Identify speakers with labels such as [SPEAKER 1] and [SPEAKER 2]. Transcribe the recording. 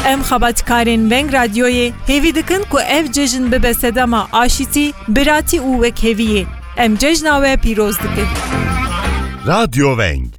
[SPEAKER 1] Em xebatkarên Veng Radyoyê hêvî dikin ku ev cejin bibe sedema aşîtî, biratî û wekheviyê. Em cejna we pîroz dikin.
[SPEAKER 2] Radyo Veng.